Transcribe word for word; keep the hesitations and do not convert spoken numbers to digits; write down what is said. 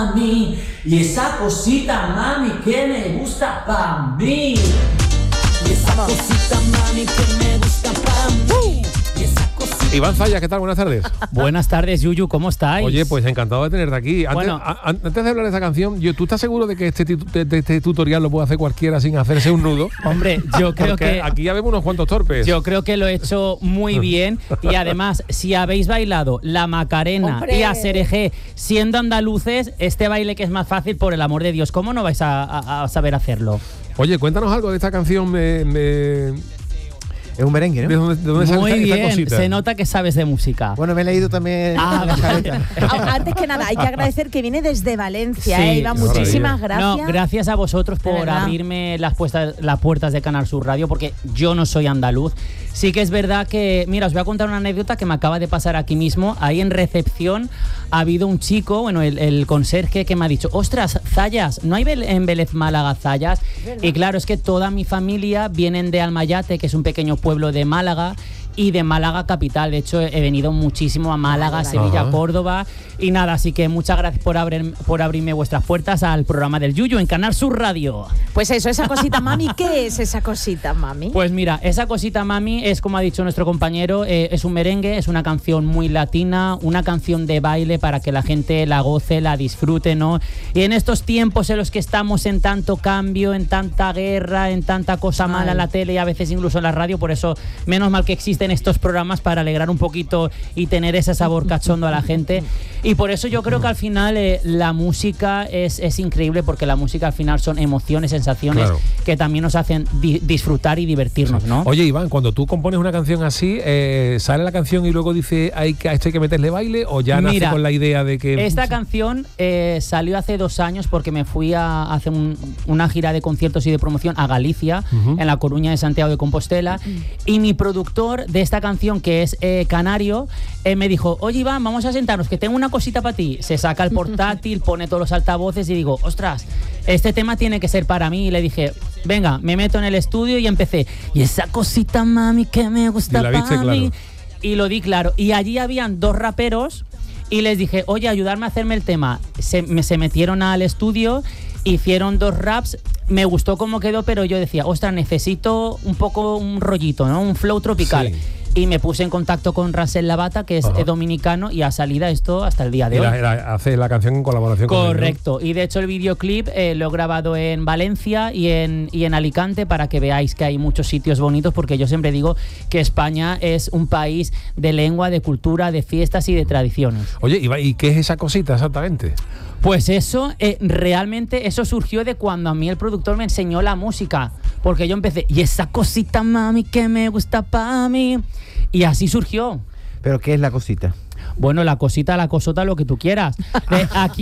mí, y esa cosita, mami, que me gusta pa' mí. Y esa cosita, mami, que me gusta pa' mí. Y esa cosita... Iván Zayas, ¿qué tal? Buenas tardes. Buenas tardes, Yuyu, ¿cómo estáis? Oye, pues encantado de tenerte aquí. Antes, Bueno, a, antes de hablar de esta canción, yo, ¿tú estás seguro de que este, titu, de, de este tutorial lo puede hacer cualquiera sin hacerse un nudo? Hombre, yo creo Porque que... aquí ya vemos unos cuantos torpes. Yo creo que lo he hecho muy bien y además, si habéis bailado la Macarena ¡Hombre! y a Serejé siendo andaluces, este baile que es más fácil, por el amor de Dios, ¿cómo no vais a, a, a saber hacerlo? Oye, cuéntanos algo de esta canción. Me, me... Es un merengue, ¿no? ¿De dónde, de dónde sale Muy esta, esta bien, cosita? se nota que sabes de música. Bueno, me he leído también Ah, la caleta. Antes que nada, hay que agradecer que viene desde Valencia, Sí, ¿eh, Iván? qué Muchísimas maravilla. gracias. No, gracias a vosotros De por verdad. abrirme las, puestas, las puertas de Canal Sur Radio, porque yo no soy andaluz. Sí que es verdad que, mira, os voy a contar una anécdota que me acaba de pasar aquí mismo. Ahí en recepción ha habido un chico, bueno, el, el conserje, que me ha dicho, ostras, Zayas, ¿no hay en Vélez Málaga Zayas? Y claro, es que toda mi familia vienen de Almayate, que es un pequeño pueblo de Málaga, y de Málaga capital. De hecho, he venido muchísimo a Málaga, Vale, vale. Sevilla, Ajá. Córdoba. Y nada, así que muchas gracias por, abrir, por abrirme vuestras puertas al programa del Yuyu en Canal Sur Radio. Pues eso, esa cosita, mami, ¿qué es esa cosita, mami? Pues mira, esa cosita, mami, es como ha dicho nuestro compañero, eh, es un merengue, es una canción muy latina, una canción de baile para que la gente la goce, la disfrute, ¿no? Y en estos tiempos en los que estamos en tanto cambio, en tanta guerra, en tanta cosa Ay. mala en la tele y a veces incluso en la radio, por eso menos mal que existen estos programas para alegrar un poquito y tener ese sabor cachondo a la gente. Y por eso yo creo que al final eh, la música es, es increíble, porque la música al final son emociones, sensaciones, Claro. que también nos hacen di- disfrutar y divertirnos, ¿no? Oye, Iván, cuando tú compones una canción así, eh, ¿sale la canción y luego dice hay que, a esto hay que meterle baile, o ya nace Mira, con la idea de que... Esta canción eh, salió hace dos años porque me fui a hacer un- una gira de conciertos y de promoción a Galicia, Ujú. en La Coruña de Santiago de Compostela, y mi productor de esta canción, que es eh, canario, eh, me dijo, oye Iván, vamos a sentarnos, que tengo una cosita para ti. Se saca el portátil, pone todos los altavoces y digo, ostras, este tema tiene que ser para mí. Y le dije, venga, me meto en el estudio y empecé, y esa cosita, mami, que me gusta Y la viste para mí. claro. Y lo di claro. Y allí habían dos raperos y les dije, oye, ayudarme a hacerme el tema. Se, me, se metieron al estudio, hicieron dos raps, me gustó cómo quedó, pero yo decía, ostras, necesito un poco un rollito, ¿no? Un flow tropical. Sí. Y me puse en contacto con Rasel Lavata, que es Ajá. eh, dominicano, y ha salido esto hasta el día de Y hoy. la, la- hace la canción en colaboración con él, ¿no? Correcto, y de hecho el videoclip eh, lo he grabado en Valencia y en, y en Alicante, para que veáis que hay muchos sitios bonitos, porque yo siempre digo que España es un país de lengua, de cultura, de fiestas y de tradiciones. Oye, Iván, ¿y qué es esa cosita exactamente? Pues eso, eh, realmente eso surgió de cuando a mí el productor me enseñó la música, porque yo empecé, y esa cosita, mami, que me gusta pa' mí, y así surgió. Pero ¿qué es la cosita? Bueno, la cosita, la cosota, lo que tú quieras. De aquí